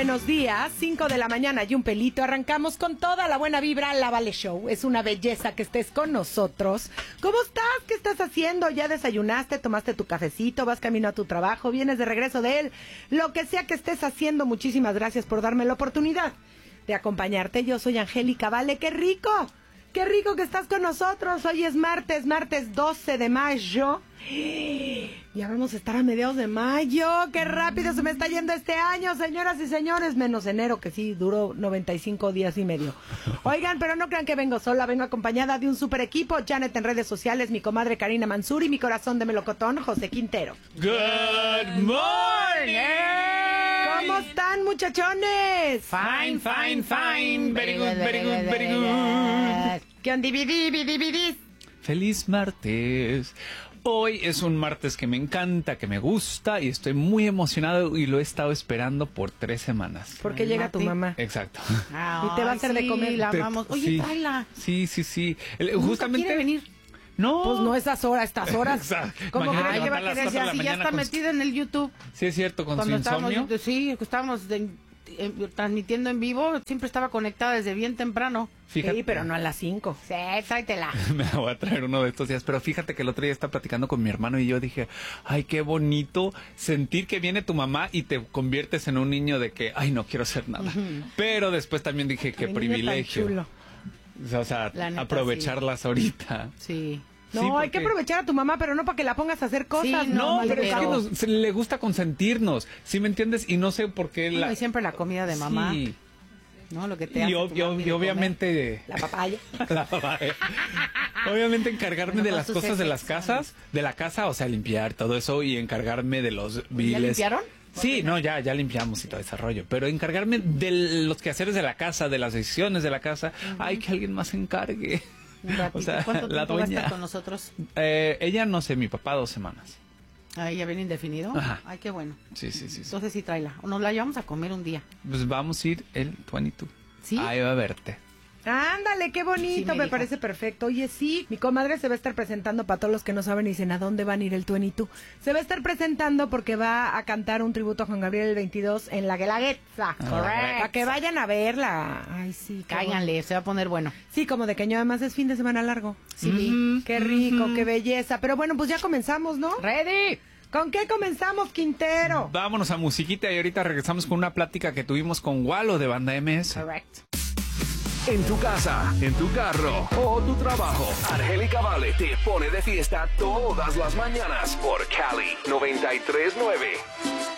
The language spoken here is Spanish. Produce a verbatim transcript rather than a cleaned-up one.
buenos días. cinco de la mañana y un pelito. Arrancamos con toda la buena vibra. La Vale Show. Es una belleza que estés con nosotros. ¿Cómo estás? ¿Qué estás haciendo? ¿Ya desayunaste? ¿Tomaste tu cafecito? ¿Vas camino a tu trabajo? ¿Vienes de regreso de él? Lo que sea que estés haciendo, muchísimas gracias por darme la oportunidad de acompañarte. Yo soy Angélica Vale. ¡Qué rico! ¡Qué rico que estás con nosotros! Hoy es martes, martes doce de mayo. Ya vamos a estar a mediados de mayo. ¡Qué rápido se me está yendo este año, señoras y señores! Menos enero, que sí, duró noventa y cinco días y medio. Oigan, pero no crean que vengo sola. Vengo acompañada de un super equipo. Janet en redes sociales, mi comadre Karina Mansur y mi corazón de melocotón, José Quintero. ¡Good morning! ¿Cómo están, muchachones? Fine, fine, fine. Very good, very good, very good. ¿Qué onda, bidi, bidi, bidi? Feliz martes. Hoy es un martes que me encanta, que me gusta y estoy muy emocionado y lo he estado esperando por tres semanas. Porque llega tu mamá. Exacto. Ay, y te va a hacer sí, de comer. La Te- amamos. Oye, sí, tráela. Sí, sí, sí. El- Nunca Justamente. quiere venir. No. Pues no esas horas, estas horas. Exacto. ¿Cómo Mañana crees Ay, que va que a va a a las querer querer cuatro de la si ya mañana está con- metida en el YouTube. Sí, es cierto, con Cuando su insomnio. estábamos, sí, estábamos de- eh, transmitiendo en vivo, siempre estaba conectada desde bien temprano. Fíjate. Sí, pero no a las cinco. Sí, tráetela. Me la voy a traer uno de estos días, pero fíjate que el otro día estaba platicando con mi hermano y yo dije, ay, qué bonito sentir que viene tu mamá y te conviertes en un niño de que, ay, no quiero hacer nada. Pero después también dije, qué Ay, niño tan privilegio. chulo. O sea, La neta, aprovecharlas ahorita. Sí. No, Sí, hay porque- que aprovechar a tu mamá, pero no para que la pongas a hacer cosas. Sí, No, mal pero es que pero- nos- se le gusta consentirnos, ¿sí me entiendes? Y no sé por qué la... Y siempre la comida de mamá. Sí. ¿No? Lo que te Y, hace ob- tu y ob- mami y de obviamente... La papaya. La papaya. Obviamente encargarme Bueno, de con las sus cosas de las efectos, casas, de la casa, o sea, limpiar todo eso y encargarme de los viles. limpiaron? Sí, no, ya, ya limpiamos y todo ese rollo, pero encargarme de los quehaceres de la casa, de las decisiones de la casa, hay que alguien más se encargue. Un ratito. O sea, ¿Cuánto la tiempo va a dueña. estar con nosotros? Eh, ella, no sé, mi papá dos semanas. Ahí ya viene indefinido. Ajá. Ay, qué bueno. Sí, sí, sí. sí. Entonces sí, tráela. O nos la llevamos a comer un día. Pues vamos a ir el veintidós. ¿Sí? Ahí va a verte. Ándale, qué bonito, Sí, me me dijo. parece perfecto. Oye, sí, mi comadre se va a estar presentando para todos los que no saben y dicen a dónde van a ir el veintidós. Se va a estar presentando porque va a cantar un tributo a Juan Gabriel el veintidós en la Guelaguetza. Correcto. Para que vayan a verla. Ay, sí. qué Cáiganle, se va a poner bueno. bueno. Sí, como de que además es fin de semana largo. Sí, vi. Qué rico, qué belleza. Pero bueno, pues ya comenzamos, ¿no? ¡Ready! ¿Con qué comenzamos, Quintero? Vámonos a musiquita y ahorita regresamos con una plática que tuvimos con Walo de Banda M S. Correct. En tu casa, en tu carro o tu trabajo, Angélica Vale te pone de fiesta todas las mañanas por Cali noventa y tres nueve.